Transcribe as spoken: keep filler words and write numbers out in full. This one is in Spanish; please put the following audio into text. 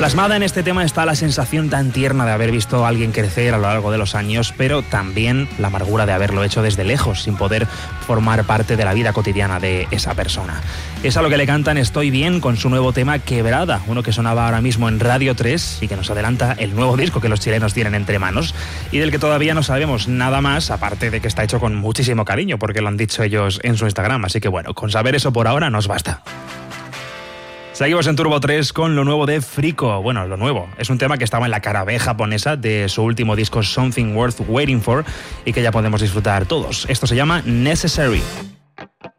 Plasmada en este tema está la sensación tan tierna de haber visto a alguien crecer a lo largo de los años, pero también la amargura de haberlo hecho desde lejos, sin poder formar parte de la vida cotidiana de esa persona. Es a lo que le cantan Estoy Bien con su nuevo tema Quebrada, uno que sonaba ahora mismo en Radio tres y que nos adelanta el nuevo disco que los chilenos tienen entre manos y del que todavía no sabemos nada más, aparte de que está hecho con muchísimo cariño, porque lo han dicho ellos en su Instagram. Así que bueno, con saber eso por ahora nos basta. Seguimos en Turbo tres con lo nuevo de Frico. Bueno, lo nuevo. Es un tema que estaba en la cara B japonesa de su último disco Something Worth Waiting For y que ya podemos disfrutar todos. Esto se llama Necessary.